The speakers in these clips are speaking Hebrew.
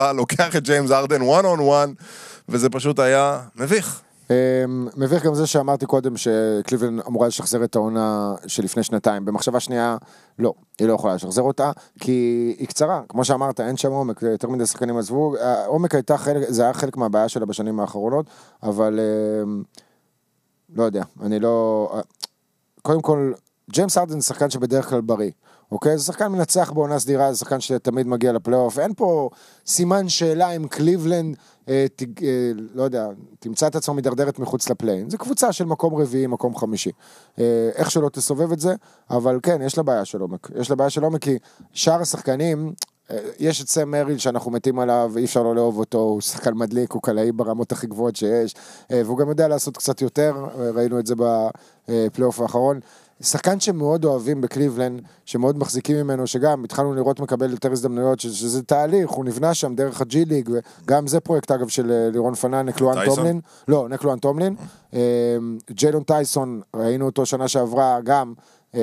לוקח את ג'יימס ארדן one on one, וזה פשוט היה מביך. מביך גם זה שאמרתי קודם שקליבלנד אמורה לשחזר את העונה שלפני שנתיים. במחשבה שנייה, לא, היא לא יכולה לשחזר אותה, כי היא קצרה. כמו שאמרת, אין שם עומק, יותר מדי שחקנים עזבו. העומק הייתה חלק, זה היה חלק מהבעיה שלה בשנים האחרונות, אבל לא יודע, אני לא... קודם כל, ג'יימס ארדן זה שחקן שבדרך כלל בריא. אוקיי? זה שחקן מנצח בעונה סדירה, זה שחקן שתמיד מגיע לפלייאוף, אין פה סימן שאלה אם קליבלנד, לא יודע, תמצא את עצמו מדרדרת מחוץ לפליין, זה קבוצה של מקום רביעי, מקום חמישי, איך שלא תסובב את זה, אבל כן, יש לה בעיה של עומק, כי שאר השחקנים, יש את סם מריל שאנחנו מתים עליו, ואי אפשר לא לאהוב אותו, הוא שחקן מדליק, הוא קלעי ברמות הכי גבוהות שיש, והוא גם יודע לעשות קצת יותר, ראינו את זה בפלייאוף האחרון, שחקן שמאוד אוהבים בקליבלנד, שמאוד מחזיקים ממנו, שגם התחלנו לראות מקבל יותר הזדמנויות, שזה תהליך, הוא נבנה שם דרך הג'י ליג, וגם זה פרויקט אגב של לירון פנן, נקלואן טומלין, ג'יילון טייסון, ראינו אותו שנה שעברה גם,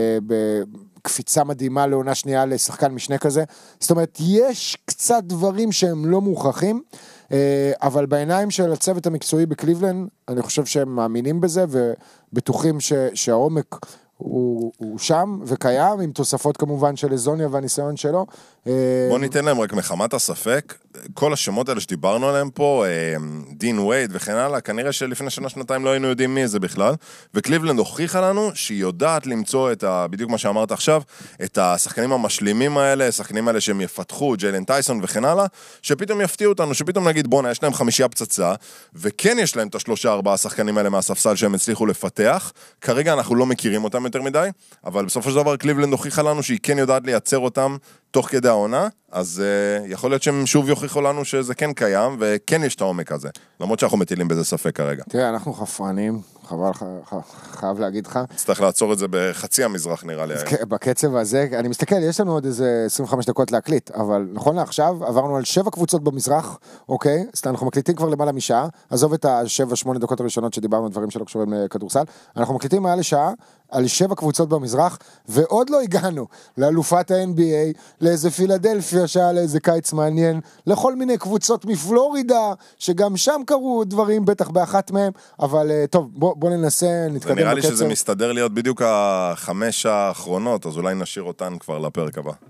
בקפיצה מדהימה לעונה שנייה לשחקן משנה כזה, זאת אומרת, יש קצת דברים שהם לא מוכרחים, אבל בעיניים של הצוות המקצועי בקליבלנד, אני חושב שהם מאמינים בזה, ובטוחים שהעומק הוא שם וקיים, עם תוספות כמובן של איזוניה והניסיון שלו. בוא ניתן להם רק מחמת הספק, כל השמות האלה שדיברנו עליהם פה, דין וייד וכן הלאה, כנראה שלפני שנה-שנתיים לא היינו יודעים מי זה בכלל, וקליבלנד הוכיחה לנו שהיא יודעת למצוא בדיוק מה שאמרת עכשיו, את השחקנים המשלימים האלה, השחקנים האלה שהם יפתחו, ג'יילן טייסון וכן הלאה, שפתאום יפתיעו אותנו, שפתאום נגיד בונה, יש להם 5 פצצה, וכן יש להם את 3-4 השחקנים האלה מהספסל שהם הצליחו לפתח, כרגע אנחנו לא מכירים אותם יותר מדי, אבל בסופו של דבר קליבלנד הוכיחה לנו שהיא כן יודעת לייצר אותם תוך כדי העונה, אז יכול להיות שהם שוב יוכיחו לנו שזה כן קיים, וכן יש את העומק הזה, למרות שאנחנו מטילים בזה ספק כרגע. תראה, אנחנו חפרנים, חייב להגיד לך. צריך לעצור את זה בחצי המזרח נראה לי. בקצב הזה, אני מסתכל, יש לנו עוד איזה 25 דקות להקליט, אבל נכון לעכשיו, עברנו על 7 קבוצות במזרח, אוקיי? אנחנו מקליטים כבר למעלה משעה, עזוב את ה7-8 דקות הראשונות שדיברנו, דברים שלא קשורים לכדורסל, אנחנו מקליטים מעל לשעה, על 7 קבוצות במזרח, ועוד לא הגענו לאלופת ה-NBA, לאיזה פילדלפיה שעה, לאיזה קיץ מעניין, לכל מיני קבוצות מפלורידה, שגם שם קרו דברים, בטח באחת מהם, אבל טוב, בוא ננסה, נתקדם בקצב. נראה לי שזה מסתדר להיות בדיוק 5 האחרונות, אז אולי נשאיר אותן כבר לפרק הבא.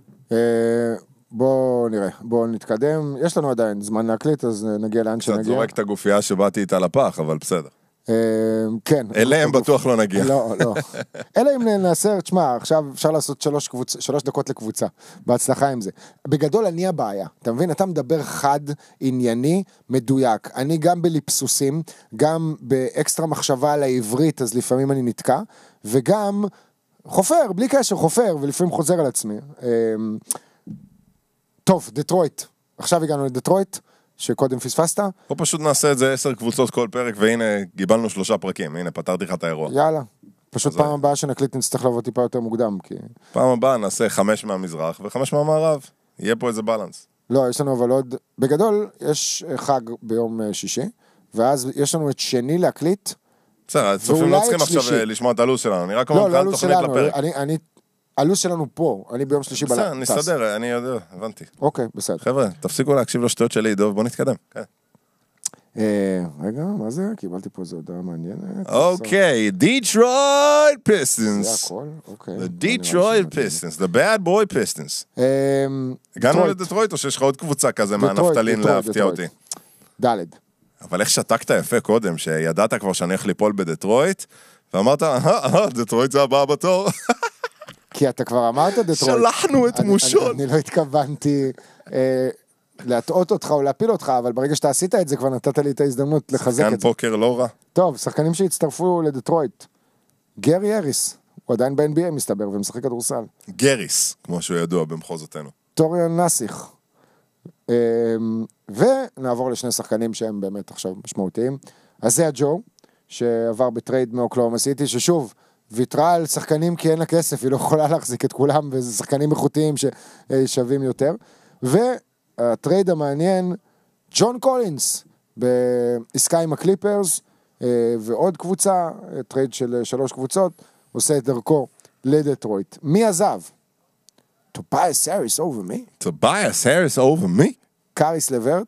בוא נראה, בוא נתקדם, יש לנו עדיין זמן להקליט, אז נגיע לאן שנגיע. קצת זורק את הגופייה שבאתי איתה לפח, אבל בסדר. כן. אליהם בטוח לא נגיע. לא. אלא אם נעשה, תשמע, עכשיו אפשר לעשות 3 דקות לקבוצה. בהצלחה עם זה. בגדול אני הבעיה. אתה מבין? אתה מדבר חד, ענייני, מדויק. אני גם בליפסוסים, גם באקסטרה מחשבה על העברית, אז לפעמים אני נתקע, וגם חופר, בלי קשר, חופר, ולפעמים חוזר על עצמי. טוב, דטרויט. עכשיו הגענו לדטרויט. שקודם פספסת? או פשוט נעשה את זה 10 קבוצות כל פרק, והנה קיבלנו 3 פרקים, הנה פתרתי לך את האירוע. יאללה, פשוט פעם הבאה שנקליט נצטרך לבוא טיפה יותר מוקדם, כי... פעם הבאה נעשה 5 מהמזרח ו5 מהמערב, יהיה פה איזה בלנס. לא, יש לנו אבל עוד, בגדול יש חג ביום שישי, ואז יש לנו את שני להקליט. בסדר, הצופים לא צריכים עכשיו לשמוע את הלו"ז שלנו, אני רק אומר כאן תוכנית לפרק. הלו"ז שלנו פה, אני ביום שלישי בלנס. בסדר, נסתדר, אני יודע, הבנתי. אוקיי, בסדר. חבר'ה, תפסיקו להקשיב לשטויות שלי, דוב, בוא נתקדם. רגע, מה זה? קיבלתי פה איזו הודעה מעניינת. אוקיי, Detroit Pistons. זה הכל, אוקיי. The Detroit Pistons, the bad boy Pistons. הגענו לדטרויט, או שיש לך עוד קבוצה כזה מהנפתלין להפתיע אותי? ד'. אבל איך שתקת יפה קודם, שידעת כבר שאני הולך ליפול בדטרויט, ואמרת, דטרויט זה הבא בתור. כי אתה כבר אמרת דטרויט. שלחנו את מושון. אני לא התכוונתי להטעות אותך או להפיל אותך, אבל ברגע שאתה עשית את זה, כבר נתת לי את ההזדמנות לחזק את זה. שחקן פוקר לא רע. טוב, שחקנים שהצטרפו לדטרויט. גרי אריס, הוא עדיין ב-NBA מסתבר, ומשחק כדורסל. גריס, כמו שהוא ידוע במחוזותינו. טוריאן נסיך. ונעבור לשני שחקנים שהם באמת עכשיו משמעותיים. אז זה הג'ו, שעבר בטרייד מאוקלהומה סיטי, ששוב, ויתרה על שחקנים כי אין לה כסף, היא לא יכולה להחזיק את כולם, וזה שחקנים איכותיים ששווים יותר. והטרייד המעניין, ג'ון קולינס, בעסקה עם הקליפרס, ועוד קבוצה, טרייד של 3 קבוצות, עושה את דרכו לדטרויט. מי עזב? Tobias Harris over me? Tobias Harris over me? קאריס לברט,